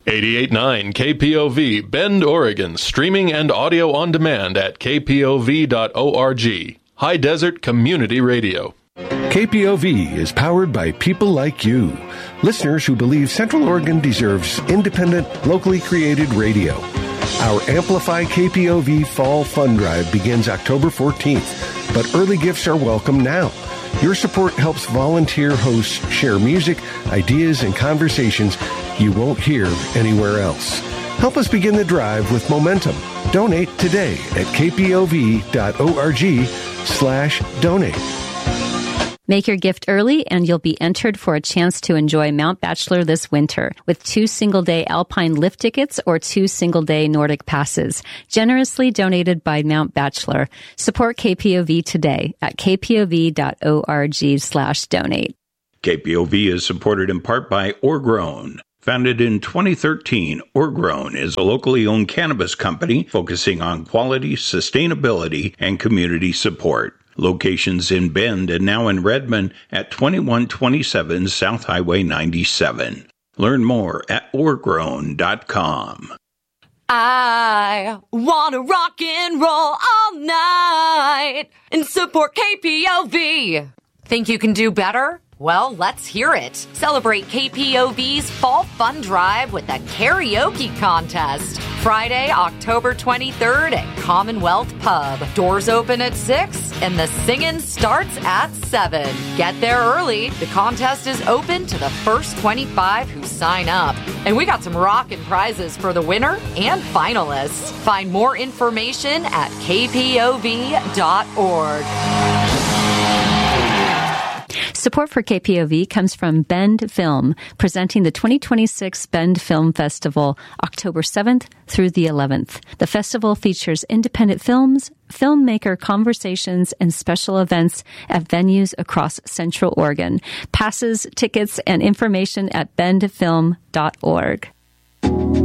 88.9 KPOV, Bend, Oregon, streaming and audio on demand at kpov.org. High Desert Community Radio. KPOV is powered by people like you, listeners who believe Central Oregon deserves independent, locally created radio. Our Amplify KPOV Fall Fund Drive begins October 14th, but early gifts are welcome now. Your support helps volunteer hosts share music, ideas, and conversations you won't hear anywhere else. Help us begin the drive with momentum. Donate today at kpov.org/donate. Make your gift early and you'll be entered for a chance to enjoy Mount Bachelor this winter with 2 single-day Alpine lift tickets or 2 single-day Nordic passes, generously donated by Mount Bachelor. Support KPOV today at kpov.org/donate. KPOV is supported in part by Orgrown. Founded in 2013, Orgrown is a locally owned cannabis company focusing on quality, sustainability, and community support. Locations in Bend and now in Redmond at 2127 South Highway 97. Learn more at orgrown.com. I want to rock and roll all night and support KPOV. Think you can do better? Well, let's hear it. Celebrate KPOV's Fall Fun Drive with a karaoke contest. Friday, October 23rd at Commonwealth Pub. Doors open at 6 and the singing starts at 7. Get there early. The contest is open to the first 25 who sign up. And we got some rockin' prizes for the winner and finalists. Find more information at kpov.org. Support for KPOV comes from Bend Film, presenting the 2026 Bend Film Festival, October 7th through the 11th. The festival features independent films, filmmaker conversations, and special events at venues across Central Oregon. Passes, tickets, and information at bendfilm.org.